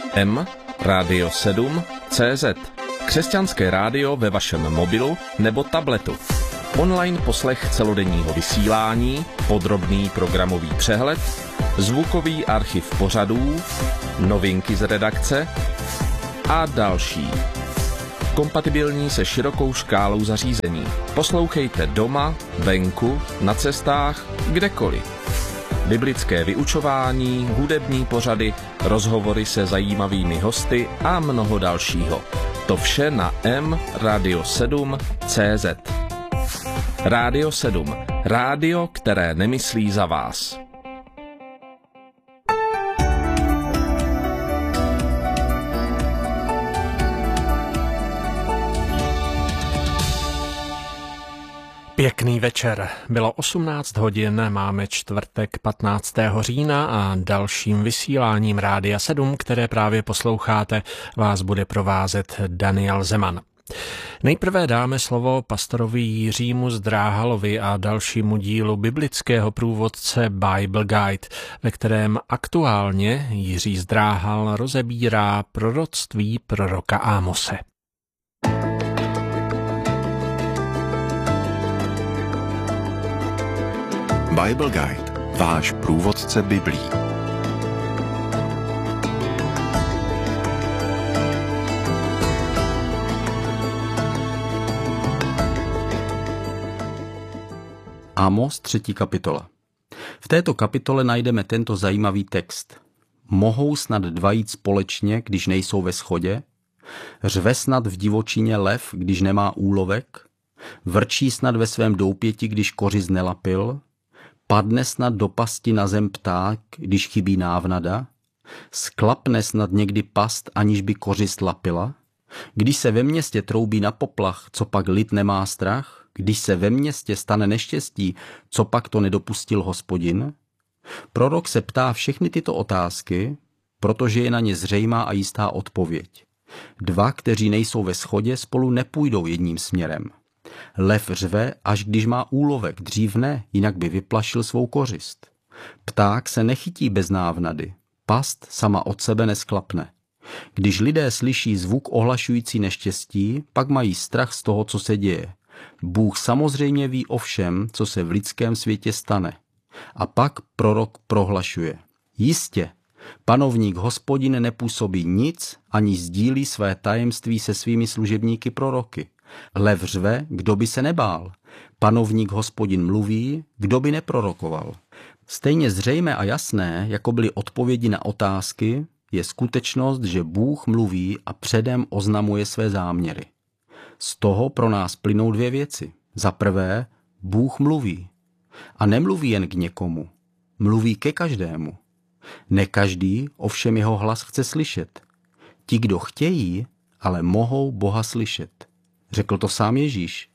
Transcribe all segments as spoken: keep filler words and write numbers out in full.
M Radio sedm C Z. Křesťanské rádio ve vašem mobilu nebo tabletu. Online poslech celodenního vysílání, podrobný programový přehled, zvukový archiv pořadů, novinky z redakce a další. Kompatibilní se širokou škálou zařízení. Poslouchejte doma, venku, na cestách, kdekoliv. Biblické vyučování, hudební pořady, rozhovory se zajímavými hosty a mnoho dalšího. To vše na M Radio sedm C Z. Rádio sedm. Rádio, které nemyslí za vás. Pěkný večer. Bylo osmnáct hodin, máme čtvrtek patnáctého října a dalším vysíláním Rádia sedm, které právě posloucháte, vás bude provázet Daniel Zeman. Nejprve dáme slovo pastorovi Jiřímu Zdráhalovi a dalšímu dílu biblického průvodce Bible Guide, ve kterém aktuálně Jiří Zdráhal rozebírá proroctví proroka Ámose. Bible Guide, váš průvodce Biblí. Ámos, třetí kapitola. V této kapitole najdeme tento zajímavý text. Mohou snad dva jít společně, když nejsou ve shodě? Řve snad v divočině lev, když nemá úlovek? Vrčí snad ve svém doupěti, když kořist nelapil? Padne snad do pasti na zem pták, když chybí návnada? Sklapne snad někdy past, aniž by kořist lapila? Když se ve městě troubí na poplach, co pak lid nemá strach? Když se ve městě stane neštěstí, co pak to nedopustil Hospodin? Prorok se ptá všechny tyto otázky, protože je na ně zřejmá a jistá odpověď. Dva, kteří nejsou ve shodě, spolu nepůjdou jedním směrem. Lev řve, až když má úlovek, dřív ne, jinak by vyplašil svou kořist. Pták se nechytí bez návnady, past sama od sebe nesklapne. Když lidé slyší zvuk ohlašující neštěstí, pak mají strach z toho, co se děje. Bůh samozřejmě ví o všem, co se v lidském světě stane. A pak prorok prohlašuje. Jistě, panovník Hospodin nepůsobí nic, ani sdílí své tajemství se svými služebníky proroky. Lev řve, kdo by se nebál. Panovník Hospodin mluví, kdo by neprorokoval. Stejně zřejmé a jasné, jako byly odpovědi na otázky, je skutečnost, že Bůh mluví a předem oznamuje své záměry. Z toho pro nás plynou dvě věci. Za prvé, Bůh mluví. A nemluví jen k někomu. Mluví ke každému. Ne každý ovšem jeho hlas chce slyšet. Ti, kdo chtějí, ale mohou Boha slyšet. Řekl to sám Ježíš.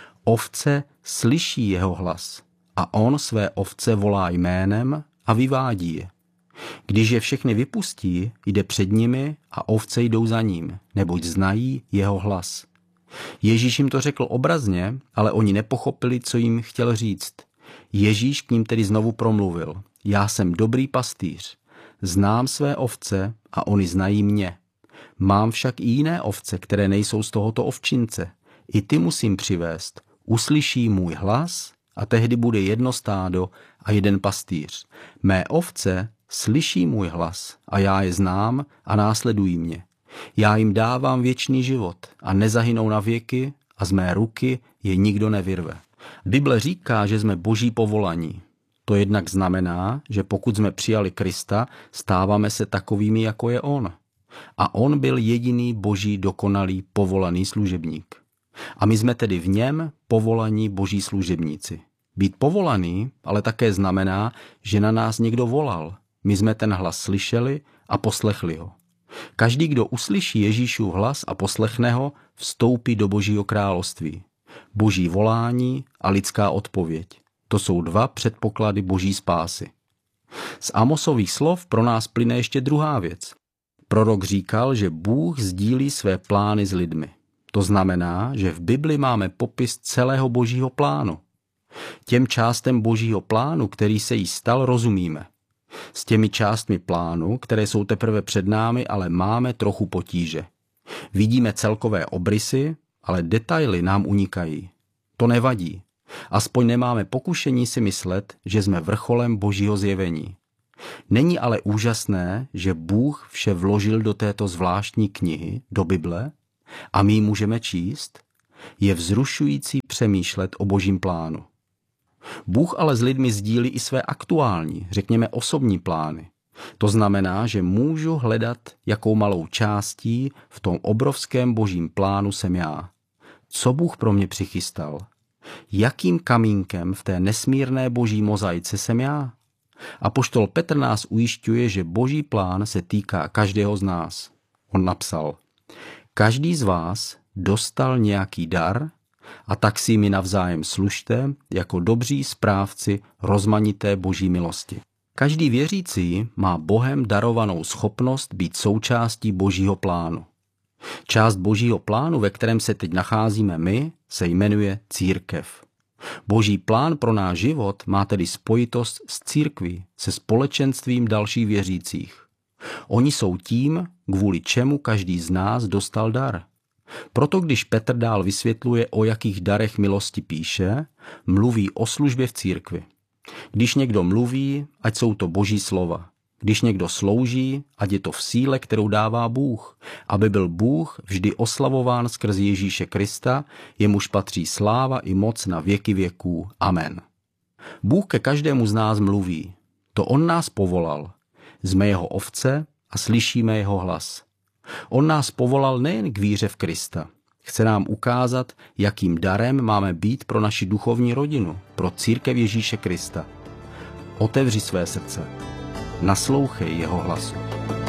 Ovce slyší jeho hlas a on své ovce volá jménem a vyvádí je. Když je všechny vypustí, jde před nimi a ovce jdou za ním, neboť znají jeho hlas. Ježíš jim to řekl obrazně, ale oni nepochopili, co jim chtěl říct. Ježíš k ním tedy znovu promluvil. Já jsem dobrý pastýř, znám své ovce a oni znají mě. Mám však i jiné ovce, které nejsou z tohoto ovčince. I ty musím přivést. Uslyší můj hlas a tehdy bude jedno stádo a jeden pastýř. Mé ovce slyší můj hlas a já je znám a následují mě. Já jim dávám věčný život a nezahynou na věky a z mé ruky je nikdo nevyrve. Bible říká, že jsme boží povolaní. To jednak znamená, že pokud jsme přijali Krista, stáváme se takovými, jako je on. A on byl jediný boží dokonalý povolaný služebník. A my jsme tedy v něm povolaní boží služebníci. Být povolaný ale také znamená, že na nás někdo volal. My jsme ten hlas slyšeli a poslechli ho. Každý, kdo uslyší Ježíšův hlas a poslechne ho, vstoupí do Božího království. Boží volání a lidská odpověď. To jsou dva předpoklady boží spásy. Z Ámosových slov pro nás plyne ještě druhá věc. Prorok říkal, že Bůh sdílí své plány s lidmi. To znamená, že v Bibli máme popis celého božího plánu. Těm částem božího plánu, který se jí stal, rozumíme. S těmi částmi plánu, které jsou teprve před námi, ale máme trochu potíže. Vidíme celkové obrysy, ale detaily nám unikají. To nevadí. Aspoň nemáme pokušení si myslet, že jsme vrcholem Božího zjevení. Není ale úžasné, že Bůh vše vložil do této zvláštní knihy, do Bible, a my ji můžeme číst? Je vzrušující přemýšlet o Božím plánu. Bůh ale s lidmi sdílí i své aktuální, řekněme osobní plány. To znamená, že můžu hledat, jakou malou částí v tom obrovském Božím plánu jsem já. Co Bůh pro mě přichystal? Jakým kamínkem v té nesmírné Boží mozaice jsem já? Apoštol Petr nás ujišťuje, že Boží plán se týká každého z nás. On napsal: každý z vás dostal nějaký dar a tak si mi navzájem služte jako dobří správci rozmanité Boží milosti. Každý věřící má Bohem darovanou schopnost být součástí Božího plánu. Část Božího plánu, ve kterém se teď nacházíme my, se jmenuje církev. Boží plán pro náš život má tedy spojitost s církví, se společenstvím dalších věřících. Oni jsou tím, kvůli čemu každý z nás dostal dar. Proto když Petr dál vysvětluje, o jakých darech milosti píše, mluví o službě v církvi. Když někdo mluví, ať jsou to Boží slova. Když někdo slouží, ať je to v síle, kterou dává Bůh, aby byl Bůh vždy oslavován skrz Ježíše Krista, jemuž patří sláva i moc na věky věků. Amen. Bůh ke každému z nás mluví. To on nás povolal. Jsme jeho ovce a slyšíme jeho hlas. On nás povolal nejen k víře v Krista. Chce nám ukázat, jakým darem máme být pro naši duchovní rodinu, pro církev Ježíše Krista. Otevři své srdce. Naslouchej jeho hlasu.